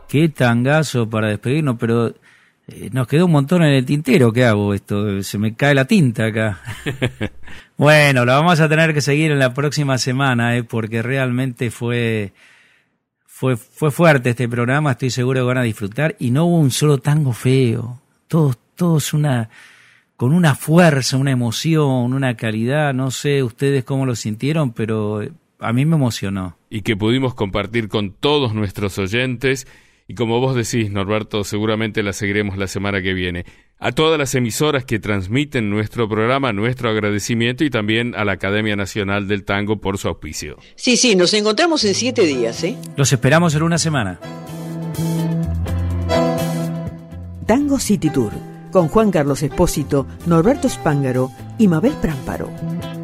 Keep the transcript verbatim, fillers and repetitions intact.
Qué tangazo para despedirnos, pero eh, nos quedó un montón en el tintero. ¿Qué hago esto? Se me cae la tinta acá. Bueno, la vamos a tener que seguir en la próxima semana, eh, porque realmente fue, fue, fue fuerte este programa. Estoy seguro que van a disfrutar y no hubo un solo tango feo. Todos, todos una, con una fuerza, una emoción, una calidad. No sé ustedes cómo lo sintieron, pero a mí me emocionó. Y que pudimos compartir con todos nuestros oyentes. Y como vos decís, Norberto, seguramente la seguiremos la semana que viene. A todas las emisoras que transmiten nuestro programa, nuestro agradecimiento y también a la Academia Nacional del Tango por su auspicio. Sí, sí, nos encontramos en siete días, ¿eh? Los esperamos en una semana. Tango City Tour, con Juan Carlos Espósito, Norberto Spángaro y Mabel Prámparo.